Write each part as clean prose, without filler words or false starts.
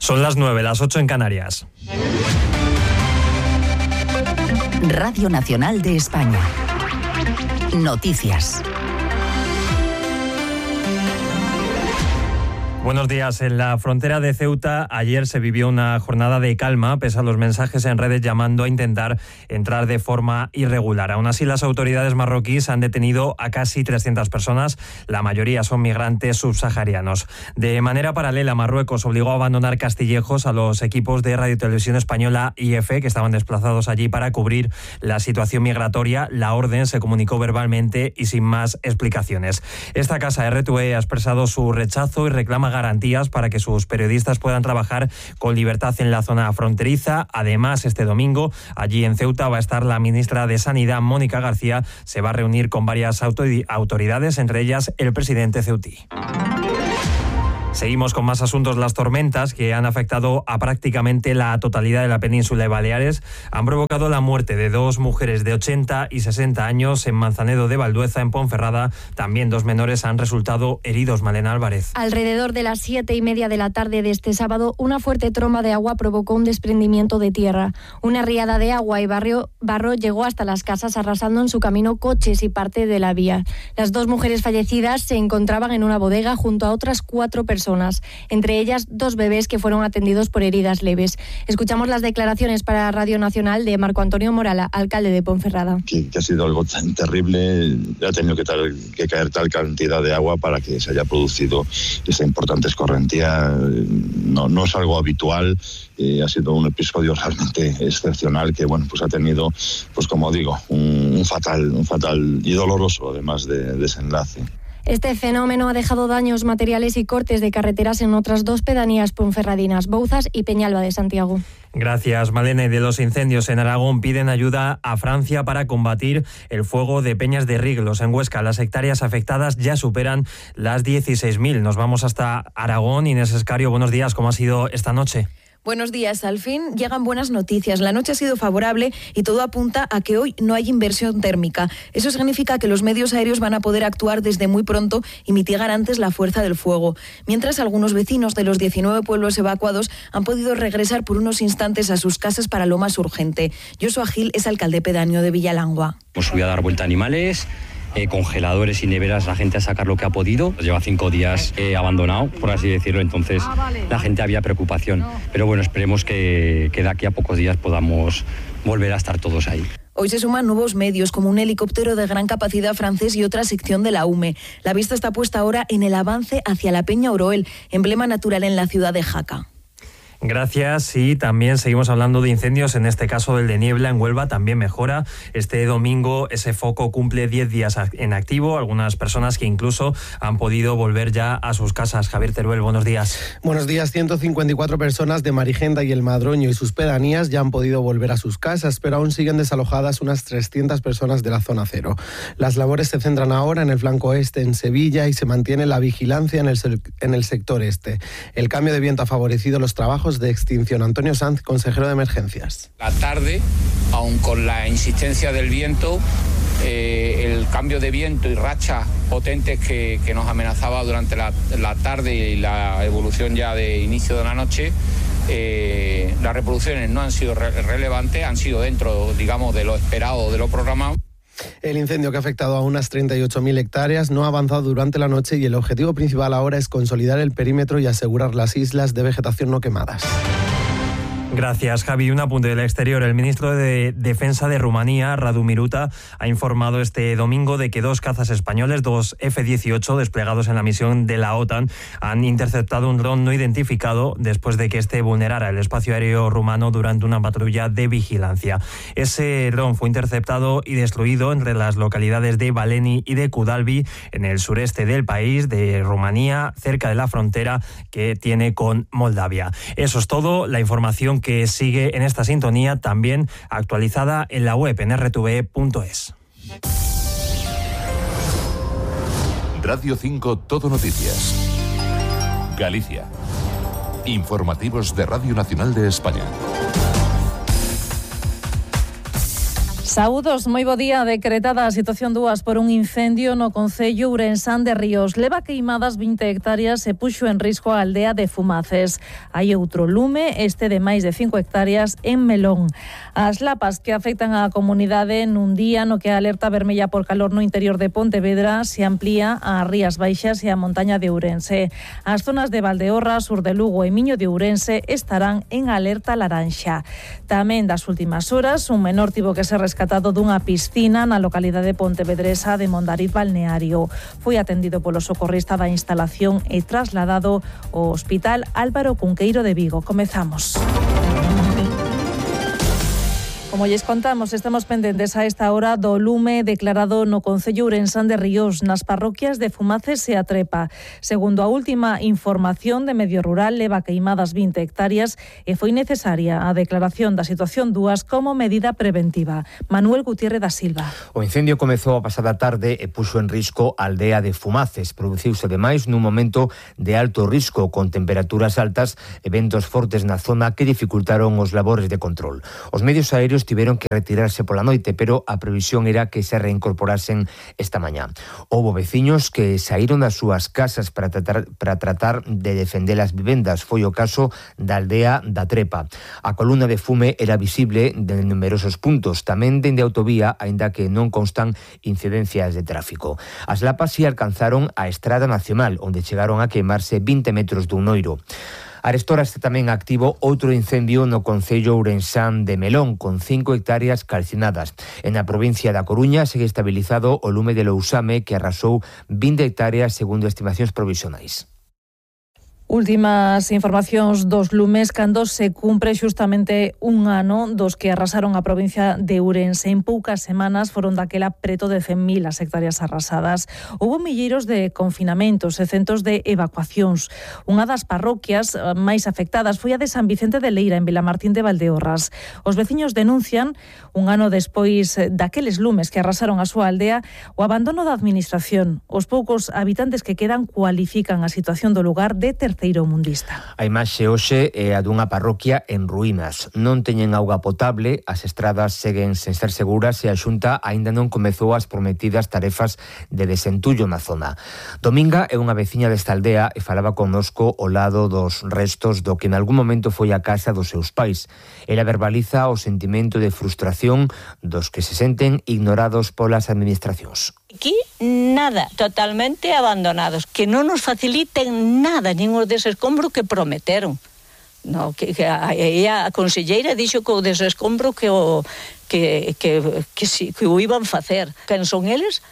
Son las 9, las 8 en Canarias. Radio Nacional de España. Noticias. Buenos días. En la frontera de Ceuta ayer se vivió una jornada de calma, pese a los mensajes en redes llamando a intentar entrar de forma irregular. Aún así, las autoridades marroquíes han detenido a casi 300 personas, la mayoría son migrantes subsaharianos. De manera paralela, Marruecos obligó a abandonar Castillejos a los equipos de Radio Televisión Española y EFE, que estaban desplazados allí para cubrir la situación migratoria. La orden se comunicó verbalmente y sin más explicaciones. Esta casa RTVE ha expresado su rechazo y reclama garantías para que sus periodistas puedan trabajar con libertad en la zona fronteriza. Además, este domingo, allí en Ceuta, va a estar la ministra de Sanidad, Mónica García. Se va a reunir con varias autoridades, entre ellas el presidente ceutí. Seguimos con más asuntos. Las tormentas que han afectado a prácticamente la totalidad de la península de Baleares han provocado la muerte de 2 mujeres de 80 y 60 años en Manzanedo de Valdueza, en Ponferrada. También 2 menores han resultado heridos. Malena Álvarez. Alrededor de las 7:30 de la tarde de este sábado, una fuerte tromba de agua provocó un desprendimiento de tierra. Una riada de agua y barro llegó hasta las casas, arrasando en su camino coches y parte de la vía. Las 2 mujeres fallecidas se encontraban en una bodega junto a otras 4 personas, entre ellas 2 bebés que fueron atendidos por heridas leves. Escuchamos las declaraciones para Radio Nacional de Marco Antonio Morala, alcalde de Ponferrada. Que ha sido algo tan terrible, ha tenido que caer tal cantidad de agua para que se haya producido esta importante escorrentía. No es algo habitual, ha sido un episodio realmente excepcional que pues ha tenido, pues como digo, un fatal y doloroso además de desenlace. Este fenómeno ha dejado daños materiales y cortes de carreteras en otras 2 pedanías ponferradinas, Bouzas y Peñalba de Santiago. Gracias, Malena. De los incendios en Aragón piden ayuda a Francia para combatir el fuego de Peñas de Riglos. En Huesca, las hectáreas afectadas ya superan las 16.000. Nos vamos hasta Aragón. Inés Escario, buenos días. ¿Cómo ha sido esta noche? Buenos días. Al fin llegan buenas noticias. La noche ha sido favorable y todo apunta a que hoy no hay inversión térmica. Eso significa que los medios aéreos van a poder actuar desde muy pronto y mitigar antes la fuerza del fuego. Mientras, algunos vecinos de los 19 pueblos evacuados han podido regresar por unos instantes a sus casas para lo más urgente. Joshua Gil es alcalde pedáneo de Villalangua. Hemos subido a dar vuelta a animales, congeladores y neveras, la gente a sacar lo que ha podido. Lleva 5 días abandonado, por así decirlo, entonces la gente había preocupación. Pero bueno, esperemos que de aquí a pocos días podamos volver a estar todos ahí. Hoy se suman nuevos medios, como un helicóptero de gran capacidad francés y otra sección de la UME. La vista está puesta ahora en el avance hacia la Peña Oroel, emblema natural en la ciudad de Jaca. Gracias. Y también seguimos hablando de incendios, en este caso el de Niebla en Huelva también mejora. Este domingo ese foco cumple 10 días en activo. Algunas personas que incluso han podido volver ya a sus casas. Javier Teruel, buenos días. Buenos días. 154 personas de Marigenda y el Madroño y sus pedanías ya han podido volver a sus casas, pero aún siguen desalojadas unas 300 personas de la zona cero. Las labores se centran ahora en el flanco este, en Sevilla, y se mantiene la vigilancia en el sector este. El cambio de viento ha favorecido los trabajos de extinción. Antonio Sanz, consejero de Emergencias. La tarde, aun con la insistencia del viento, el cambio de viento y rachas potentes que nos amenazaba durante la tarde y la evolución ya de inicio de la noche, las reproducciones no han sido relevantes, han sido dentro, digamos, de lo esperado, de lo programado. El incendio, que ha afectado a unas 38.000 hectáreas, no ha avanzado durante la noche y el objetivo principal ahora es consolidar el perímetro y asegurar las islas de vegetación no quemadas. Gracias, Javi. Un apunte del exterior. El ministro de Defensa de Rumanía, Radu Miruta, ha informado este domingo de que 2 cazas españoles, 2 F-18 desplegados en la misión de la OTAN, han interceptado un dron no identificado después de que este vulnerara el espacio aéreo rumano durante una patrulla de vigilancia. Ese dron fue interceptado y destruido entre las localidades de Valeni y de Kudalbi, en el sureste del país, de Rumanía, cerca de la frontera que tiene con Moldavia. Eso es todo. La información que sigue en esta sintonía, también actualizada en la web en rtve.es. Radio 5 Todo Noticias. Galicia. Informativos de Radio Nacional de España. Saúdos, moi bo día. Decretada a situación 2 por un incendio no concello ourensán de Ríos. Leva queimadas 20 hectáreas e puxo en risco a aldea de Fumaces. Hai outro lume, este de máis de 5 hectáreas en Melón. As lapas que afectan á comunidade nun día no que a alerta vermella por calor no interior de Pontevedra se amplía ás Rías Baixas e a montaña de Ourense. As zonas de Valdeorra, sur de Lugo e Miño de Ourense estarán en alerta laranxa. Tamén das últimas horas, un menor tivo que ser rescatado dunha piscina na localidade pontevedresa de Mondariz Balneario. Foi atendido polo socorrista da instalación e trasladado ao Hospital Álvaro Cunqueiro de Vigo. Comezamos. Como lles contamos, estamos pendentes a esta hora do lume declarado no concello ourensán de Ríos, nas parroquias de Fumaces e A Trepa. Segundo a última información de Medio Rural, leva queimadas 20 hectáreas e foi necesaria a declaración da situación 2 como medida preventiva. Manuel Gutiérrez da Silva. O incendio comezou a pasada tarde e puxo en risco a aldea de Fumaces. Produciuse ademais nun momento de alto risco, con temperaturas altas e ventos fortes na zona que dificultaron os labores de control. Os medios aéreos tiveron que retirarse pola noite, pero a previsión era que se reincorporasen esta mañá. Houbo veciños que saíron das súas casas para tratar de defender as vivendas. Foi o caso da aldea da Trepa. A columna de fume era visible de numerosos puntos, tamén dende a autovía, aínda que non constan incidencias de tráfico. As lapas si alcanzaron a Estrada Nacional, onde chegaron a queimarse 20 metros dun noiro. Arestora está tamén activo outro incendio no concello ourensán de Melón, con 5 hectáreas calcinadas. En a provincia da Coruña segue estabilizado o lume de Lousame, que arrasou 20 hectáreas segundo estimacións provisionais. Últimas informacións dos lumes cando se cumpre xustamente un ano dos que arrasaron a provincia de Ourense. En poucas semanas foron daquela preto de 100.000 as hectáreas arrasadas. Houbo milleiros de confinamentos e centos de evacuacións. Unha das parroquias máis afectadas foi a de San Vicente de Leira, en Vilamartín de Valdeorras. Os veciños denuncian, un ano despois daqueles lumes que arrasaron a súa aldea, o abandono da administración. Os poucos habitantes que quedan cualifican a situación do lugar de terceiromundista. A imaxe hoxe é a dunha parroquia en ruínas. Non teñen auga potable, as estradas seguen sen ser seguras e a Xunta aínda non comezou as prometidas tarefas de desentullo na zona. Dominga é unha veciña desta aldea e falaba connosco ao lado dos restos do que en algún momento foi a casa dos seus pais. Ela verbaliza o sentimento de frustración dos que se senten ignorados polas administracións. Aquí nada, totalmente abandonados, que non nos faciliten nada, nin os desescombros que prometeron. No, que a conselleira dixo que o desescombro que o iban facer. Quen son eles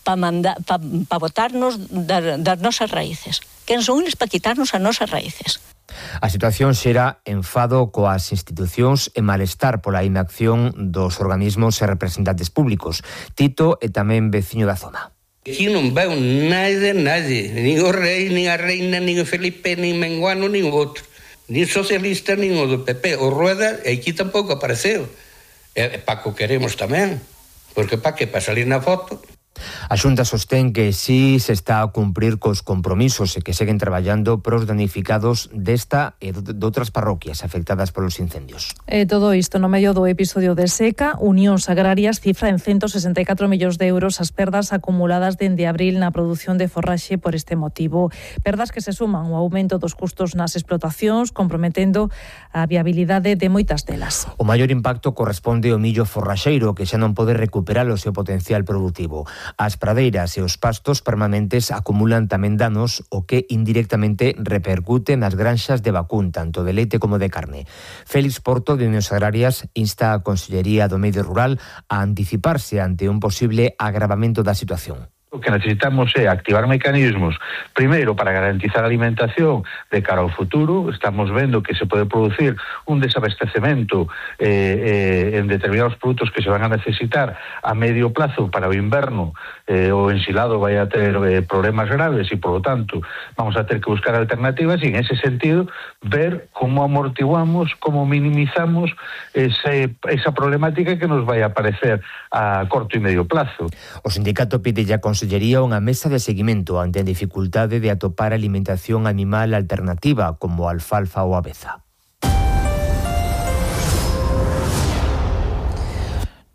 para botarnos das nosas raíces? Quen son eles para quitarnos as nosas raíces? A situación xera enfado coas institucións e malestar pola inacción dos organismos e representantes públicos. Tito é tamén veciño da zona. Aquí non veo nadie, nin o rei, nin a reina, nin o Felipe, nin Menguano, nin o outro. Nin socialista, nin o do PP. O Rueda, aquí tampouco apareceu. E Paco queremos tamén, porque para que para salir na foto. A Xunta sostén que si se está a cumprir cos compromisos e que seguen traballando pros danificados desta e de outras parroquias afectadas polos incendios. Todo isto no medio do episodio de seca, Unións Agrarias cifra en 164 millóns de euros as perdas acumuladas dende abril na produción de forraxe por este motivo. Perdas que se suman ao aumento dos custos nas explotacións, comprometendo a viabilidade de moitas delas. O maior impacto corresponde ao millo forraxeiro, que xa non pode recuperar o seu potencial productivo. As pradeiras e os pastos permanentes acumulan tamén danos, o que indirectamente repercute nas granxas de vacún, tanto de leite como de carne. Félix Porto, de Unións Agrarias, insta a Consellería do Medio Rural a anticiparse ante un posible agravamento da situación. O que necesitamos é activar mecanismos, primeiro, para garantizar a alimentación de cara ao futuro. Estamos vendo que se pode producir un desabastecemento en determinados produtos que se van a necesitar a medio plazo para o inverno. O ensilado vai a ter problemas graves e, por lo tanto, vamos a ter que buscar alternativas e, en ese sentido, ver como amortiguamos, como minimizamos esa problemática que nos vai a aparecer a corto e medio plazo. O sindicato pide ya Consellería unha mesa de seguimento ante a dificultade de atopar alimentación animal alternativa como alfalfa ou aveza.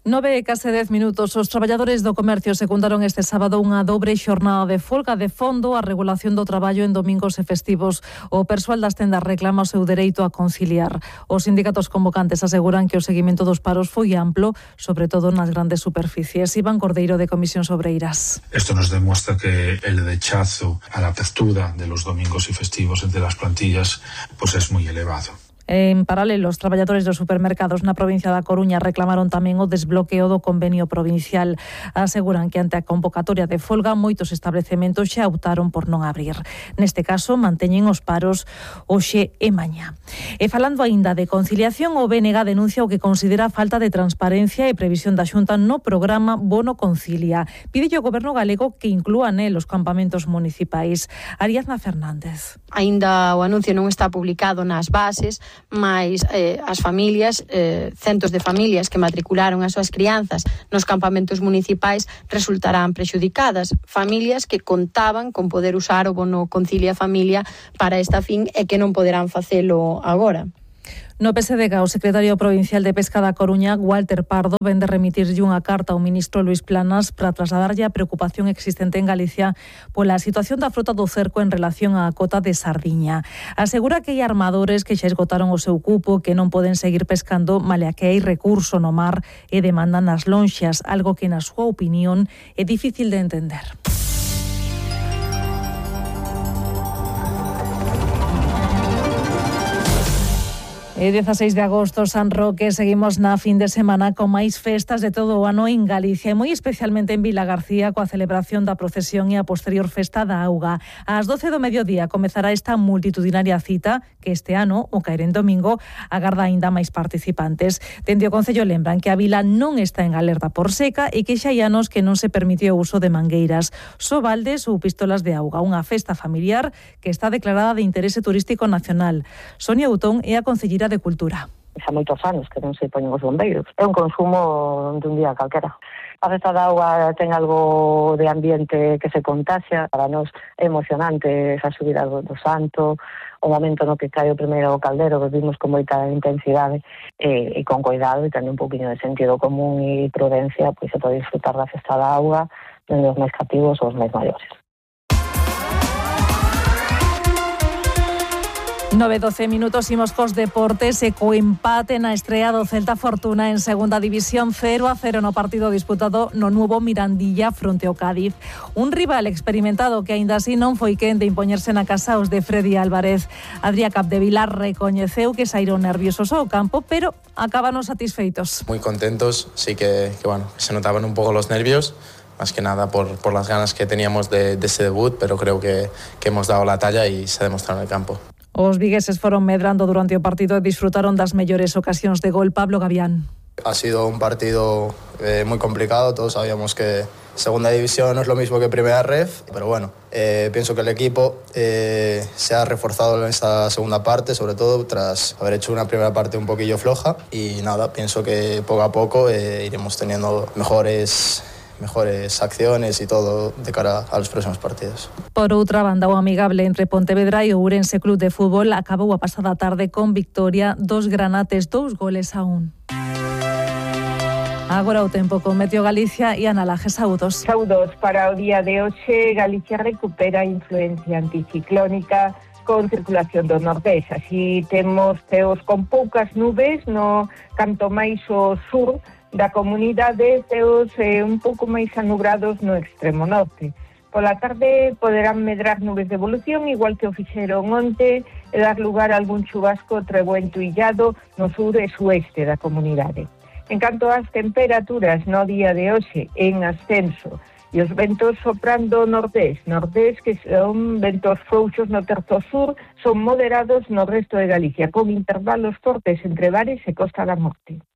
9 e case 10 minutos. Os traballadores do comercio secundaron este sábado unha dobre xornada de folga de fondo a regulación do traballo en domingos e festivos. O persoal das tendas reclama o seu dereito a conciliar. Os sindicatos convocantes aseguran que o seguimento dos paros foi amplo, sobre todo nas grandes superficies. Iván Cordeiro, de Comisións Obreiras. Esto nos demuestra que el rechazo a la apertura de los domingos y festivos entre las plantillas pues es muy elevado. En paralelo, os traballadores dos supermercados na provincia da Coruña reclamaron tamén o desbloqueo do convenio provincial. Aseguran que ante a convocatoria de folga moitos establecementos xa optaron por non abrir. Neste caso, manteñen os paros hoxe e mañá. E falando aínda de conciliación, o BNG denuncia o que considera falta de transparencia e previsión da Xunta no programa Bono Concilia. Pide ao Goberno galego que inclúa os campamentos municipais. Ariadna Fernández. Aínda o anuncio non está publicado nas bases, mais as familias, centos de familias que matricularon as súas crianzas nos campamentos municipais resultarán prexudicadas. Familias que contaban con poder usar o bono Concilia Familia para esta fin e que non poderán facelo agora. No PSDG, o secretario provincial de Pesca da Coruña, Walter Pardo, ven de remitirlle unha carta ao ministro Luís Planas para trasladarlle a preocupación existente en Galicia pola situación da frota do cerco en relación á cota de sardiña. Asegura que hai armadores que xa esgotaron o seu cupo, que non poden seguir pescando, malia que hai recurso no mar e demandan as lonxas, algo que, na súa opinión, é difícil de entender. E 16 de agosto, San Roque, seguimos na fin de semana con máis festas de todo o ano en Galicia e moi especialmente en Vilagarcía coa celebración da procesión e a posterior festa da auga. Ás 12 do mediodía comezará esta multitudinaria cita que este ano, o caer en domingo, agarda aínda máis participantes. Dende o Concello lembran que a vila non está en alerta por seca e que xa hai anos que non se permitió o uso de mangueiras, só baldes ou pistolas de auga, unha festa familiar que está declarada de interese turístico nacional. Sonia Utón é a concelleira de Cultura. Xa moitos anos que non se poñen os bombeiros. É un consumo dun día calquera. A festa da auga ten algo de ambiente que se contaxia. Para nós é emocionante esa subida do santo, o momento no que cae o primeiro caldero, que vimos con moita intensidade e con cuidado e tendo un poquinho de sentido común e prudencia, pois se pode disfrutar da festa da auga, dende os máis cativos ou os máis maiores. 9-12 minutos, imos cos deportes e co empate na estrea do Celta Fortuna en segunda división 0-0 no partido disputado no Nuevo Mirandilla fronte ao Cádiz. Un rival experimentado que aínda así non foi quen de impoñerse na casa os de Freddy Álvarez. Adrià Capdevilar recoñeceu que saíron nerviosos ao campo, pero acabaron satisfeitos. Muy contentos, sí que bueno, se notaban un poco los nervios. Más que nada por las ganas que teníamos de ese debut, pero creo que hemos dado la talla y se ha demostrado en el campo. Os vigueses foron medrando durante o partido e disfrutaron das mellores ocasións de gol. Pablo Gavián. Ha sido un partido muy complicado, todos sabíamos que segunda división no es lo mismo que primera ref, pero bueno, pienso que el equipo se ha reforzado en esta segunda parte, sobre todo tras haber hecho una primera parte un poquillo floja y nada, pienso que poco a poco iremos teniendo mejores acciones y todo de cara a los próximos partidos. Por outra banda, o amigable entre Pontevedra e o Ourense Club de Fútbol acabou a pasada tarde con victoria dos granates, 2-1. Agora o tempo con Meteo Galicia e Ana Laje. Saúdos. Saúdos. Para o día de hoxe, Galicia recupera influencia anticiclónica con circulación do nordés. Así temos ceos con poucas nubes, no canto máis o sur da comunidade, ceos un pouco máis anubrados no extremo norte. Pola tarde poderán medrar nubes de evolución, igual que o fixeron onte, e dar lugar a algún chubasco trebuento illado no sur e sueste da comunidade. En canto ás temperaturas, no día de hoxe en ascenso, e os ventos soprando nordés, que son ventos frouxos no terzo sur, son moderados no resto de Galicia, con intervalos fortes entre Bares e Costa da Morte.